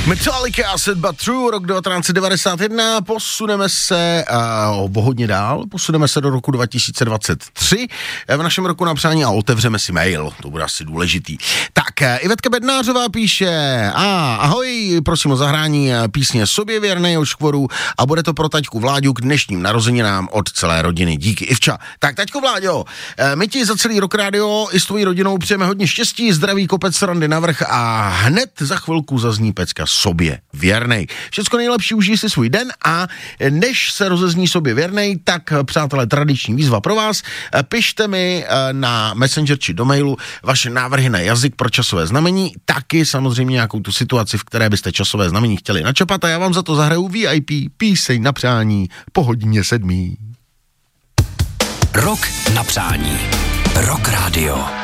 Metallica, Sad But True, rok 1991, posuneme se hodně dál, posuneme se do roku 2023 v našem roku na přání a otevřeme si mail, to bude asi důležitý. Tak, Ivetka Bednářová píše, ahoj, prosím o zahrání písně Sobě věrnej od Škvorů a bude to pro taťku Vláďu k dnešním narozeninám od celé rodiny. Díky, Ivča. Tak, taťko Vláďo, my ti za celý Rock Radio i s tvojí rodinou přejeme hodně štěstí, zdraví, kopec srandy navrch a hned za chvilku zazní pecka Sobě věrnej. Všecko nejlepší, užij si svůj den a než se rozezní Sobě věrnej, tak přátelé, tradiční výzva pro vás. Pište mi na Messenger či do mailu vaše návrhy na jazyk pro časové znamení, taky samozřejmě nějakou tu situaci, v které byste časové znamení chtěli načapat a já vám za to zahraju VIP píseň na přání po hodině 7. Rok na přání. Rock Radio.